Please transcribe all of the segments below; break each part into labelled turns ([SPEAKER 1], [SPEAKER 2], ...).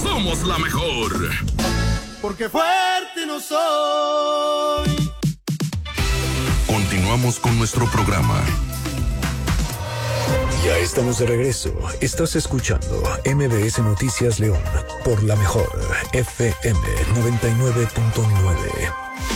[SPEAKER 1] somos la mejor.
[SPEAKER 2] Porque fuerte no soy.
[SPEAKER 1] Continuamos con nuestro programa.
[SPEAKER 3] Ya estamos de regreso. Estás escuchando MBS Noticias León por la mejor FM 99.9.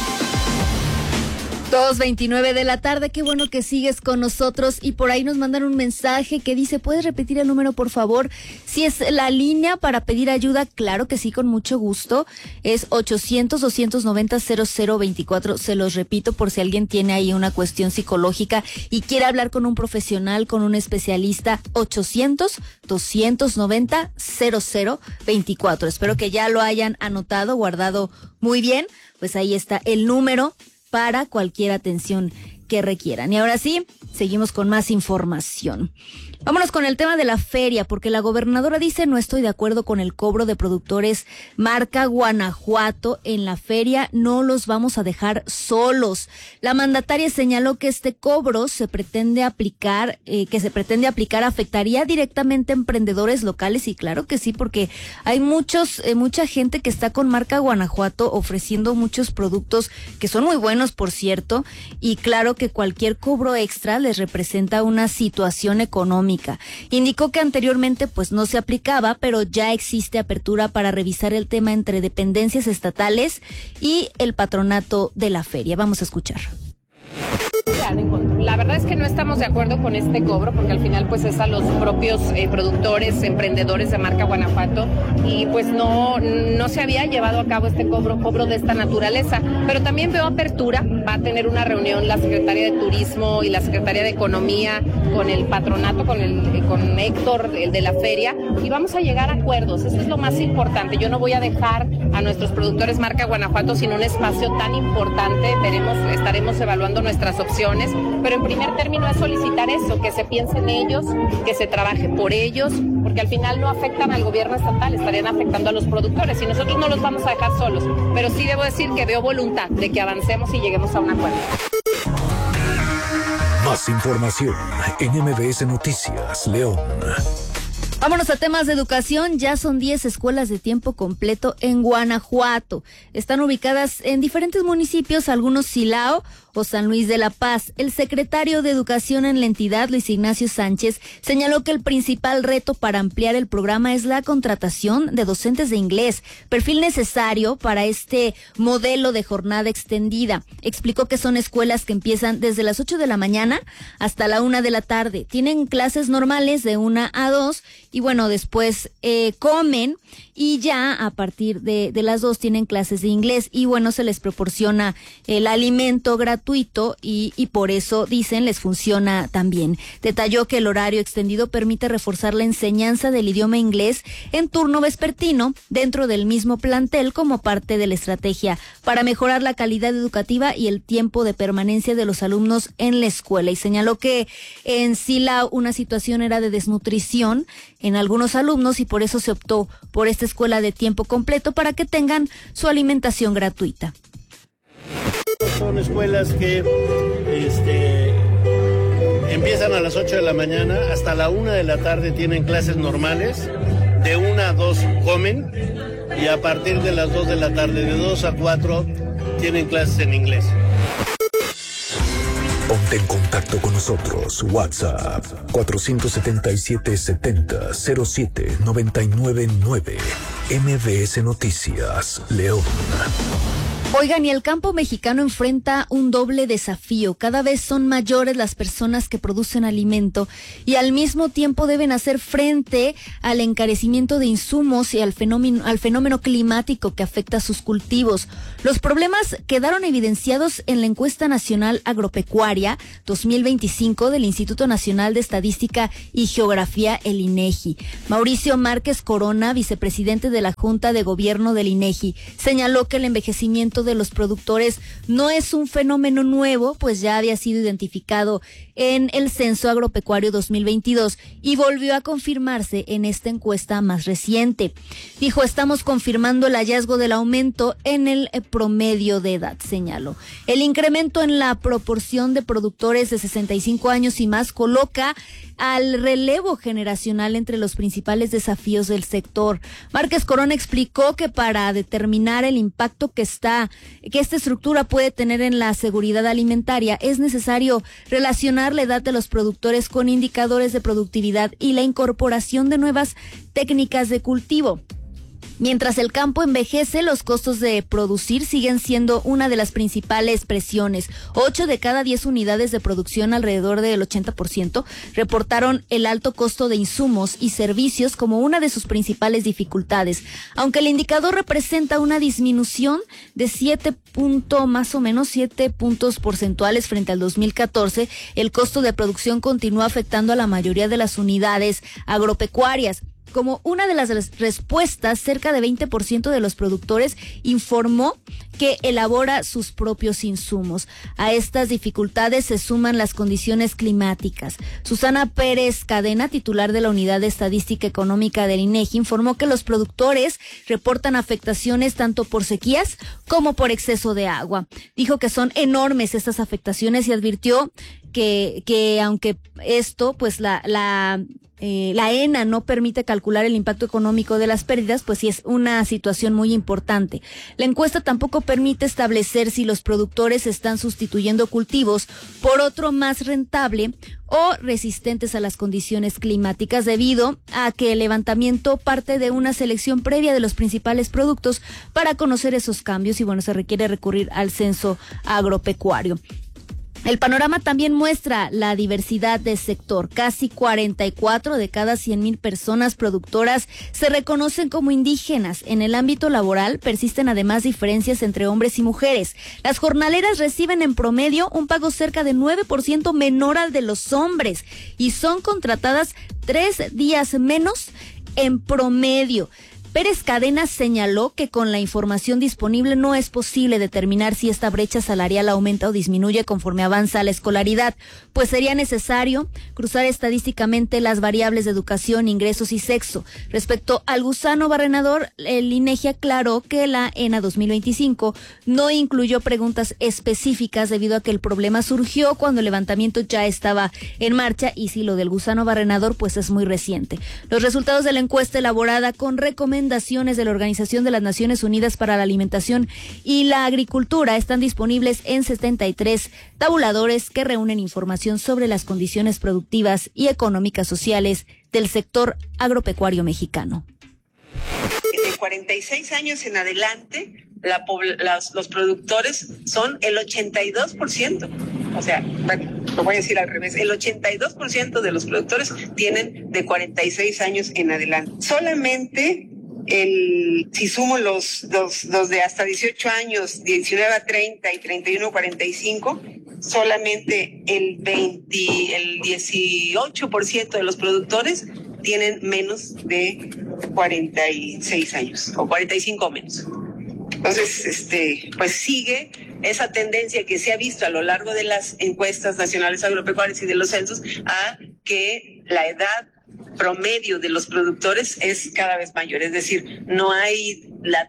[SPEAKER 4] 2:29 de la tarde, qué bueno que sigues con nosotros y por ahí nos mandan un mensaje que dice, ¿puedes repetir el número por favor? Si es la línea para pedir ayuda, claro que sí, con mucho gusto, es 800-290-0024, se los repito por si alguien tiene ahí una cuestión psicológica y quiere hablar con un profesional, con un especialista, 800-290-0024, espero que ya lo hayan anotado, guardado muy bien, pues ahí está el número para cualquier atención que requieran. Y ahora sí, seguimos con más información. Vámonos con el tema de la feria, porque la gobernadora dice, no estoy de acuerdo con el cobro de productores marca Guanajuato en la feria, no los vamos a dejar solos. La mandataria señaló que este cobro se pretende aplicar, afectaría directamente a emprendedores locales, y claro que sí, porque hay mucha gente que está con marca Guanajuato ofreciendo muchos productos que son muy buenos, por cierto, y claro que cualquier cobro extra les representa una situación económica. Indicó que anteriormente pues no se aplicaba, pero ya existe apertura para revisar el tema entre dependencias estatales y el patronato de la feria. Vamos a escuchar.
[SPEAKER 5] La verdad es que no estamos de acuerdo con este cobro porque al final pues es a los propios productores, emprendedores de marca Guanajuato y pues no se había llevado a cabo este cobro de esta naturaleza, pero también veo apertura, va a tener una reunión la Secretaría de Turismo y la Secretaría de Economía con el patronato, con Héctor, el de la feria, y vamos a llegar a acuerdos, eso es lo más importante. Yo no voy a dejar a nuestros productores marca Guanajuato sin un espacio tan importante, estaremos evaluando nuestras opciones, pero en primer término es solicitar eso, que se piense en ellos, que se trabaje por ellos, porque al final no afectan al gobierno estatal, estarían afectando a los productores y nosotros no los vamos a dejar solos, pero sí debo decir que veo voluntad de que avancemos y lleguemos a un acuerdo.
[SPEAKER 3] Más información en MBS Noticias León.
[SPEAKER 4] Vámonos a temas de educación. Ya son 10 escuelas de tiempo completo en Guanajuato. Están ubicadas en diferentes municipios, algunos Silao o San Luis de la Paz. El secretario de Educación en la entidad, Luis Ignacio Sánchez, señaló que el principal reto para ampliar el programa es la contratación de docentes de inglés, perfil necesario para este modelo de jornada extendida. Explicó que son escuelas que empiezan desde las 8 de la mañana hasta la 1 de la tarde. Tienen clases normales de 1 a 2 y bueno, después comen y ya a partir de las 2 tienen clases de inglés y bueno, se les proporciona el alimento gratuito y por eso, dicen, les funciona también. Detalló que el horario extendido permite reforzar la enseñanza del idioma inglés en turno vespertino dentro del mismo plantel como parte de la estrategia para mejorar la calidad educativa y el tiempo de permanencia de los alumnos en la escuela. Y señaló que en Silao una situación era de desnutrición en algunos alumnos y por eso se optó por esta escuela de tiempo completo para que tengan su alimentación gratuita.
[SPEAKER 6] Son escuelas que empiezan a las 8 de la mañana, hasta la 1 de la tarde tienen clases normales, de 1 a 2 comen y a partir de las 2 de la tarde, de 2 a 4, tienen clases en inglés.
[SPEAKER 3] Ponte en contacto con nosotros. WhatsApp 477-70-07-999. MBS Noticias León.
[SPEAKER 4] Oigan, y el campo mexicano enfrenta un doble desafío. Cada vez son mayores las personas que producen alimento y al mismo tiempo deben hacer frente al encarecimiento de insumos y al fenómeno climático que afecta a sus cultivos. Los problemas quedaron evidenciados en la encuesta nacional agropecuaria 2025 del Instituto Nacional de Estadística y Geografía, el INEGI. Mauricio Márquez Corona, vicepresidente de la Junta de Gobierno del INEGI, señaló que el envejecimiento de los productores no es un fenómeno nuevo, pues ya había sido identificado en el Censo Agropecuario 2022 y volvió a confirmarse en esta encuesta más reciente. Dijo, estamos confirmando el hallazgo del aumento en el promedio de edad, señaló. El incremento en la proporción de productores de 65 años y más coloca al relevo generacional entre los principales desafíos del sector. Márquez Corona explicó que para determinar el impacto que esta estructura puede tener en la seguridad alimentaria es necesario relacionar la edad de los productores con indicadores de productividad y la incorporación de nuevas técnicas de cultivo. Mientras el campo envejece, los costos de producir siguen siendo una de las principales presiones. 8 de cada 10 unidades de producción, alrededor del 80%, reportaron el alto costo de insumos y servicios como una de sus principales dificultades. Aunque el indicador representa una disminución de 7 puntos porcentuales frente al 2014, el costo de producción continúa afectando a la mayoría de las unidades agropecuarias. Como una de las respuestas, cerca de 20% de los productores informó que elabora sus propios insumos. A estas dificultades se suman las condiciones climáticas. Susana Pérez Cadena, titular de la Unidad de Estadística Económica del INEGI, informó que los productores reportan afectaciones tanto por sequías como por exceso de agua. Dijo que son enormes estas afectaciones y advirtió que aunque esto, pues la ENA no permite calcular el impacto económico de las pérdidas, pues sí es una situación muy importante. La encuesta tampoco permite establecer si los productores están sustituyendo cultivos por otro más rentable o resistentes a las condiciones climáticas, debido a que el levantamiento parte de una selección previa de los principales productos para conocer esos cambios y se requiere recurrir al censo agropecuario. El panorama también muestra la diversidad del sector. Casi 44 de cada 100,000 personas productoras se reconocen como indígenas. En el ámbito laboral persisten además diferencias entre hombres y mujeres. Las jornaleras reciben en promedio un pago cerca de 9% menor al de los hombres y son contratadas 3 días menos en promedio. Pérez Cadena señaló que con la información disponible no es posible determinar si esta brecha salarial aumenta o disminuye conforme avanza la escolaridad, pues sería necesario cruzar estadísticamente las variables de educación, ingresos y sexo. Respecto al gusano barrenador, el INEGI aclaró que la ENA 2025 no incluyó preguntas específicas debido a que el problema surgió cuando el levantamiento ya estaba en marcha, y si lo del gusano barrenador pues es muy reciente. Los resultados de la encuesta, elaborada con recomendaciones de la Organización de las Naciones Unidas para la Alimentación y la Agricultura, están disponibles en 73 tabuladores que reúnen información sobre las condiciones productivas y económicas sociales del sector agropecuario mexicano.
[SPEAKER 7] De 46 años en adelante, los productores son el 82%. O sea, bueno, lo voy a decir al revés, el 82% de los productores tienen de 46 años en adelante. Solamente si sumo los de hasta 18 años, 19 a 30 y 31 a 45, solamente el 18% de los productores tienen menos de 46 años o 45 o menos. Entonces, pues sigue esa tendencia que se ha visto a lo largo de las encuestas nacionales agropecuarias y de los censos, a que la edad promedio de los productores es cada vez mayor. Es decir, no hay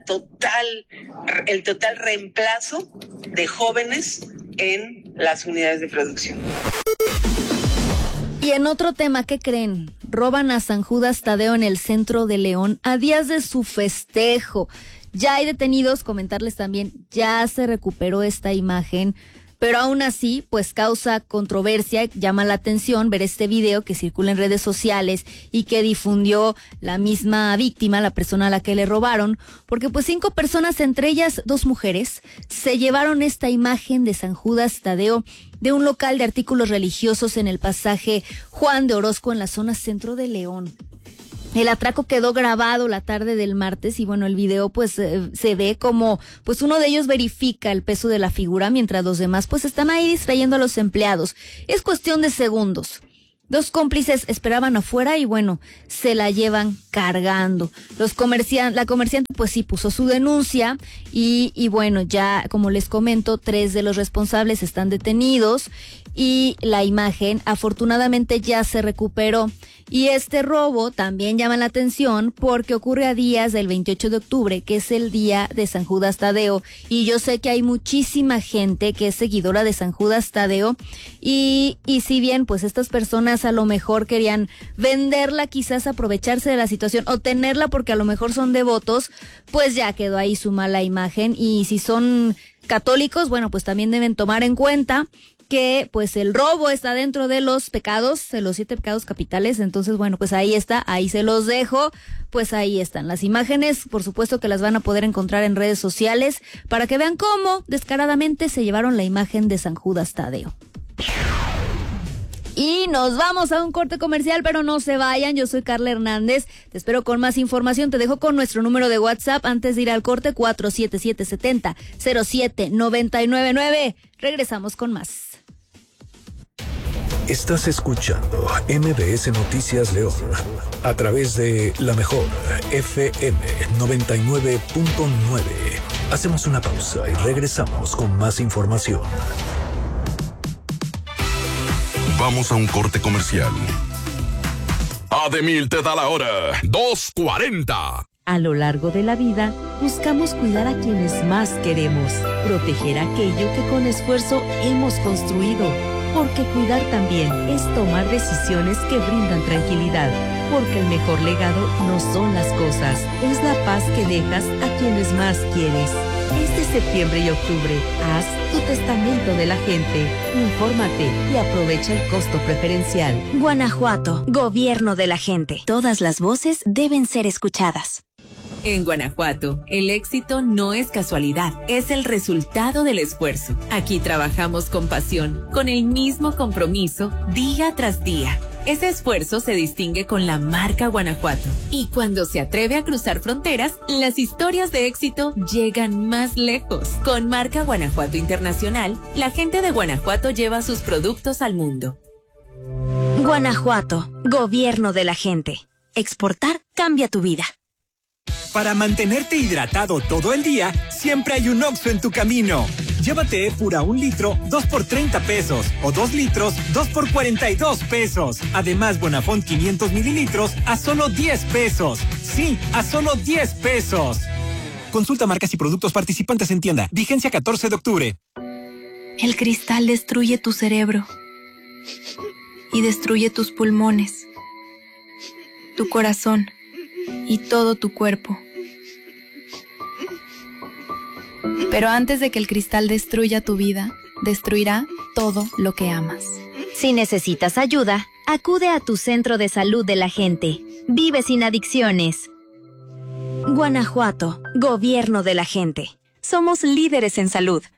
[SPEAKER 7] el total reemplazo de jóvenes en las unidades de producción.
[SPEAKER 4] Y en otro tema, ¿qué creen? Roban a San Judas Tadeo en el centro de León a días de su festejo. Ya hay detenidos, comentarles también, ya se recuperó esta imagen, pero aún así, pues causa controversia. Llama la atención ver este video que circula en redes sociales y que difundió la misma víctima, la persona a la que le robaron, porque pues 5 personas, entre ellas 2 mujeres, se llevaron esta imagen de San Judas Tadeo de un local de artículos religiosos en el pasaje Juan de Orozco, en la zona centro de León. El atraco quedó grabado la tarde del martes y el video pues se ve como pues uno de ellos verifica el peso de la figura, mientras los demás pues están ahí distrayendo a los empleados. Es cuestión de segundos. Dos cómplices esperaban afuera y bueno, se la llevan cargando. La comerciante pues sí puso su denuncia y bueno, ya como les comento, 3 de los responsables están detenidos y la imagen afortunadamente ya se recuperó. Y este robo también llama la atención porque ocurre a días del 28 de octubre, que es el día de San Judas Tadeo. Y yo sé que hay muchísima gente que es seguidora de San Judas Tadeo. Y si bien pues estas personas a lo mejor querían venderla, quizás aprovecharse de la situación o tenerla porque a lo mejor son devotos, pues ya quedó ahí su mala imagen. Y si son católicos, bueno, pues también deben tomar en cuenta que pues el robo está dentro de los pecados, de los 7 pecados capitales. Entonces bueno, pues ahí está, ahí se los dejo, pues ahí están las imágenes, por supuesto que las van a poder encontrar en redes sociales para que vean cómo descaradamente se llevaron la imagen de San Judas Tadeo. Y nos vamos a un corte comercial, pero no se vayan, yo soy Carla Hernández, te espero con más información, te dejo con nuestro número de WhatsApp antes de ir al corte, 477-70-07999. Regresamos con más.
[SPEAKER 3] Estás escuchando MBS Noticias León a través de La Mejor FM 99.9. Hacemos una pausa y regresamos con más información.
[SPEAKER 1] Vamos a un corte comercial. Ademil te da la hora, 2:40.
[SPEAKER 8] A lo largo de la vida, buscamos cuidar a quienes más queremos, proteger aquello que con esfuerzo hemos construido, porque cuidar también es tomar decisiones que brindan tranquilidad, porque el mejor legado no son las cosas, es la paz que dejas a quienes más quieres. Este septiembre y octubre, haz tu testamento de la gente, infórmate y aprovecha el costo preferencial.
[SPEAKER 9] Guanajuato, gobierno de la gente. Todas las voces deben ser escuchadas.
[SPEAKER 10] En Guanajuato, el éxito no es casualidad, es el resultado del esfuerzo. Aquí trabajamos con pasión, con el mismo compromiso, día tras día. Ese esfuerzo se distingue con la marca Guanajuato. Y cuando se atreve a cruzar fronteras, las historias de éxito llegan más lejos. Con marca Guanajuato Internacional, la gente de Guanajuato lleva sus productos al mundo.
[SPEAKER 9] Guanajuato, gobierno de la gente. Exportar cambia tu vida.
[SPEAKER 11] Para mantenerte hidratado todo el día, siempre hay un Oxxo en tu camino. Llévate Épura 1 litro, 2 por 30 pesos. O 2 litros, 2 por 42 pesos. Además, Bonafont 500 mililitros a solo 10 pesos. Sí, a solo 10 pesos. Consulta marcas y productos participantes en tienda. Vigencia 14 de octubre.
[SPEAKER 12] El cristal destruye tu cerebro. Y destruye tus pulmones, tu corazón y todo tu cuerpo. Pero antes de que el cristal destruya tu vida, destruirá todo lo que amas.
[SPEAKER 9] Si necesitas ayuda, acude a tu centro de salud de la gente. Vive sin adicciones. Guanajuato, gobierno de la gente. Somos líderes en salud.